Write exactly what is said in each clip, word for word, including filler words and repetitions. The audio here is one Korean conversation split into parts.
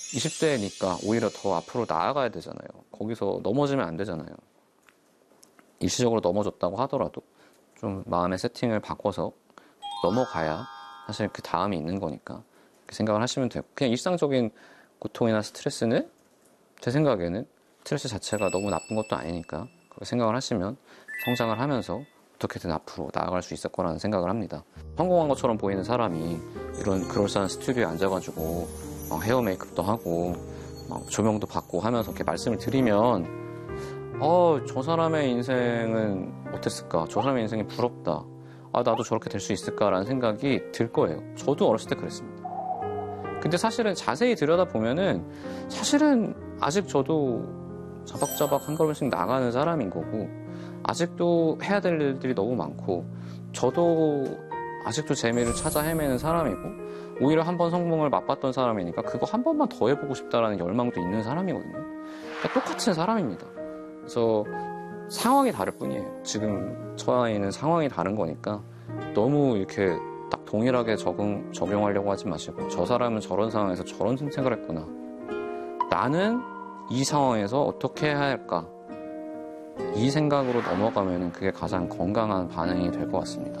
이십 대니까 오히려 더 앞으로 나아가야 되잖아요. 거기서 넘어지면 안 되잖아요. 일시적으로 넘어졌다고 하더라도 좀 마음의 세팅을 바꿔서 넘어가야 사실 그 다음이 있는 거니까 그렇게 생각을 하시면 되고, 그냥 일상적인 고통이나 스트레스는 제 생각에는 스트레스 자체가 너무 나쁜 것도 아니니까 그렇게 생각을 하시면 성장을 하면서 어떻게든 앞으로 나아갈 수 있을 거라는 생각을 합니다. 성공한 것처럼 보이는 사람이 이런 그럴싸한 스튜디오에 앉아가지고 막 헤어 메이크업도 하고 막 조명도 받고 하면서 이렇게 말씀을 드리면 어, 저 사람의 인생은 어땠을까? 저 사람의 인생이 부럽다. 아, 나도 저렇게 될 수 있을까라는 생각이 들 거예요. 저도 어렸을 때 그랬습니다. 근데 사실은 자세히 들여다보면은 사실은 아직 저도 자박자박 한 걸음씩 나가는 사람인 거고, 아직도 해야 될 일들이 너무 많고, 저도 아직도 재미를 찾아 헤매는 사람이고, 오히려 한 번 성공을 맛봤던 사람이니까 그거 한 번만 더 해보고 싶다라는 열망도 있는 사람이거든요. 그러니까 똑같은 사람입니다. 그래서 상황이 다를 뿐이에요. 지금 처해 있는 상황이 다른 거니까 너무 이렇게 딱 동일하게 적응, 적용하려고 하지 마시고, 저 사람은 저런 상황에서 저런 선택을 했구나. 나는 이 상황에서 어떻게 해야 할까? 이 생각으로 넘어가면 그게 가장 건강한 반응이 될 것 같습니다.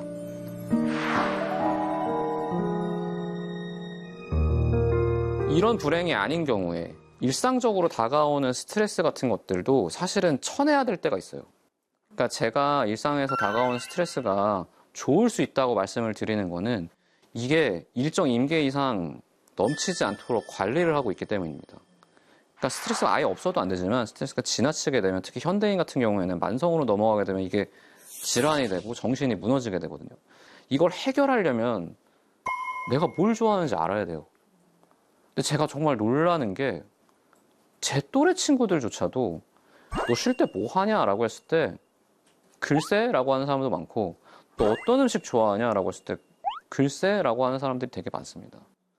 이런 불행이 아닌 경우에 일상적으로 다가오는 스트레스 같은 것들도 사실은 쳐내야 될 때가 있어요. 그러니까 제가 일상에서 다가오는 스트레스가 좋을 수 있다고 말씀을 드리는 거는 이게 일정 임계 이상 넘치지 않도록 관리를 하고 있기 때문입니다. 그러니까 스트레스가 아예 없어도 안 되지만 스트레스가 지나치게 되면, 특히 현대인 같은 경우에는 만성으로 넘어가게 되면 이게 질환이 되고 정신이 무너지게 되거든요. 이걸 해결하려면 내가 뭘 좋아하는지 알아야 돼요. 근데 제가 정말 놀라는 게 제 또래 친구들조차도 너 쉴 때 뭐 하냐? 라고 했을 때 글쎄? 라고 하는 사람도 많고, 너 어떤 음식 좋아하냐? 라고 했을 때 글쎄? 라고 하는 사람들이 되게 많습니다.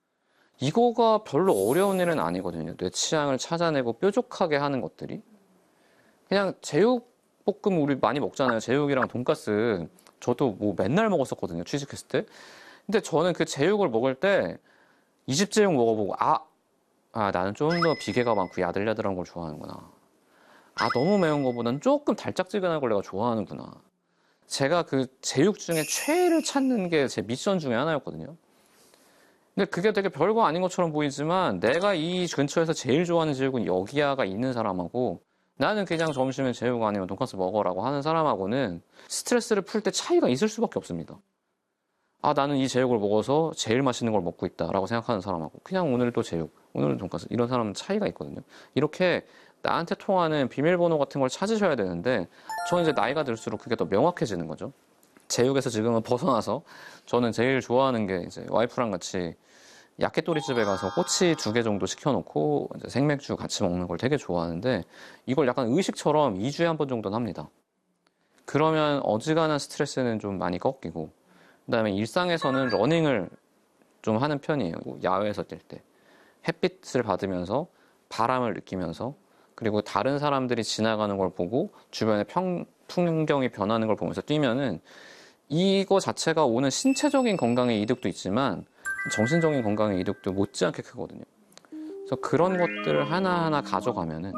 이거가 별로 어려운 일은 아니거든요. 내 취향을 찾아내고 뾰족하게 하는 것들이. 그냥 제육볶음 우리 많이 먹잖아요. 제육이랑 돈가스. 저도 뭐 맨날 먹었었거든요. 취직했을 때. 근데 저는 그 제육을 먹을 때 이 집 제육 먹어보고 아, 아 나는 좀 더 비계가 많고 야들야들한 걸 좋아하는구나. 아, 너무 매운 거보다는 조금 달짝지근한 걸 내가 좋아하는구나. 제가 그 제육 중에 최애를 찾는 게 제 미션 중에 하나였거든요. 근데 그게 되게 별거 아닌 것처럼 보이지만 내가 이 근처에서 제일 좋아하는 제육은 여기야가 있는 사람하고, 나는 그냥 점심에 제육 아니면 돈까스 먹어라고 하는 사람하고는 스트레스를 풀 때 차이가 있을 수밖에 없습니다. 아, 나는 이 제육을 먹어서 제일 맛있는 걸 먹고 있다라고 생각하는 사람하고, 그냥 오늘도 제육, 오늘은 돈까스, 이런 사람은 차이가 있거든요. 이렇게 나한테 통하는 비밀번호 같은 걸 찾으셔야 되는데, 저는 이제 나이가 들수록 그게 더 명확해지는 거죠. 제육에서 지금은 벗어나서 저는 제일 좋아하는 게 이제 와이프랑 같이 야끼토리집에 가서 꼬치 두 개 정도 시켜놓고 이제 생맥주 같이 먹는 걸 되게 좋아하는데, 이걸 약간 의식처럼 이 주에 한 번 정도는 합니다. 그러면 어지간한 스트레스는 좀 많이 꺾이고, 그 다음에 일상에서는 러닝을 좀 하는 편이에요. 야외에서 뛸 때. 햇빛을 받으면서 바람을 느끼면서, 그리고 다른 사람들이 지나가는 걸 보고 주변의 평, 풍경이 변하는 걸 보면서 뛰면은 이거 자체가 오는 신체적인 건강의 이득도 있지만 정신적인 건강의 이득도 못지않게 크거든요. 그래서 그런 것들을 하나하나 가져가면은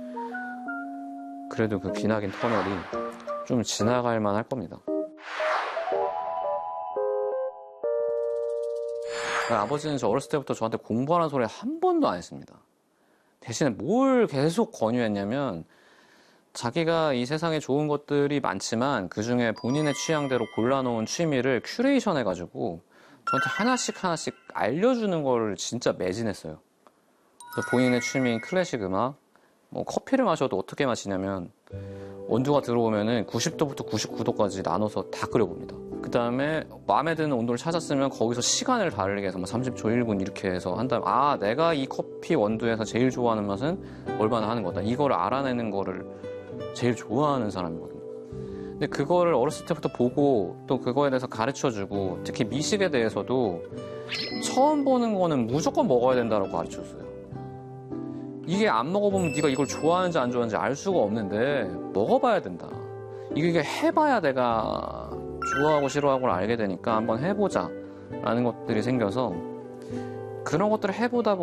그래도 그 기나긴 터널이 좀 지나갈 만할 겁니다. 아버지는 저 어렸을 때부터 저한테 공부하라는 소리 한 번도 안 했습니다. 대신에 뭘 계속 권유했냐면, 자기가 이 세상에 좋은 것들이 많지만 그중에 본인의 취향대로 골라놓은 취미를 큐레이션 해가지고 저한테 하나씩 하나씩 알려주는 걸 진짜 매진했어요. 그래서 본인의 취미인 클래식 음악, 뭐 커피를 마셔도 어떻게 마시냐면 온도가 들어오면은 구십 도부터 구십구 도까지 나눠서 다 끓여봅니다. 그 다음에 마음에 드는 온도를 찾았으면 거기서 시간을 다르게 해서 뭐 삼십 초, 일 분 이렇게 해서 한 다음에 아, 내가 이 커피 원두에서 제일 좋아하는 맛은 얼마나 하는 거다. 이거를 알아내는 거를 제일 좋아하는 사람이거든요. 근데 그거를 어렸을 때부터 보고 또 그거에 대해서 가르쳐주고, 특히 미식에 대해서도 처음 보는 거는 무조건 먹어야 된다고 가르쳐줬어요. 이게 안 먹어보면 네가 이걸 좋아하는지 안 좋아하는지 알 수가 없는데 먹어봐야 된다. 이게 해봐야 내가 좋아하고 싫어하고를 알게 되니까 한번 해보자 라는 것들이 생겨서, 그런 것들을 해보다 보면